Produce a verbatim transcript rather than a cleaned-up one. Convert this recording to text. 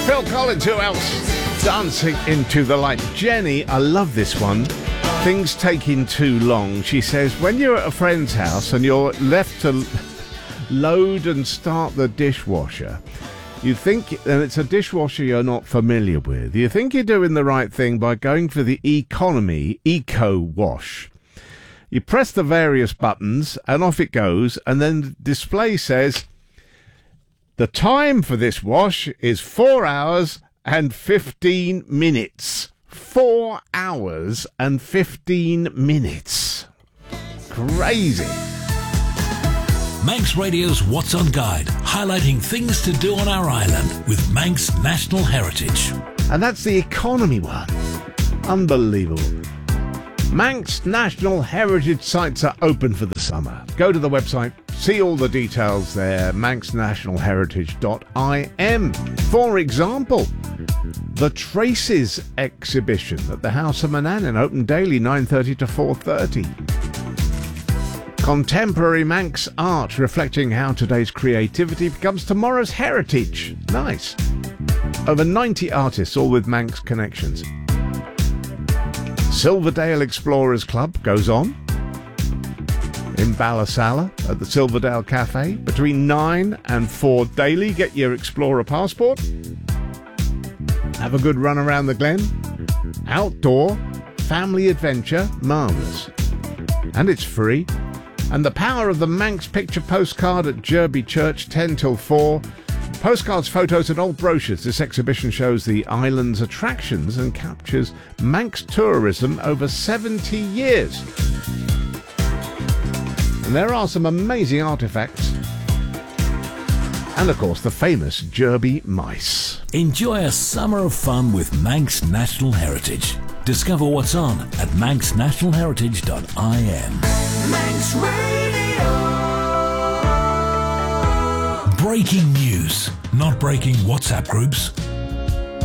Phil Collins, who else? Dancing into the Light. Jenny, I love this one. Things taking too long. She says, when you're at a friend's house and you're left to load and start the dishwasher, you think, and it's a dishwasher you're not familiar with, you think you're doing the right thing by going for the economy eco wash. You press the various buttons and off it goes, and then the display says, the time for this wash is four hours and fifteen minutes. Four hours and fifteen minutes. Crazy. Manx Radio's What's On Guide, highlighting things to do on our island with Manx National Heritage. And that's the economy one. Unbelievable. Manx National Heritage sites are open for the summer. Go to the website, see all the details there, manx national heritage dot I M. For example, the Traces exhibition at the House of Manannan, open daily nine thirty to four thirty. Contemporary Manx art reflecting how today's creativity becomes tomorrow's heritage. Nice. Over ninety artists, all with Manx connections. Silverdale Explorers Club goes on in Ballasalla at the Silverdale Cafe between nine and four daily. Get your Explorer passport. Have a good run around the glen. Outdoor family adventure, marvellous. And it's free. And the power of the Manx picture postcard at Jerby Church, ten till four. Postcards, photos and old brochures. This exhibition shows the island's attractions and captures Manx tourism over seventy years. And there are some amazing artefacts. And of course the famous Jerby mice. Enjoy a summer of fun with Manx National Heritage. Discover what's on at manx national heritage dot I M. Manx Radio. Breaking news, not breaking WhatsApp groups.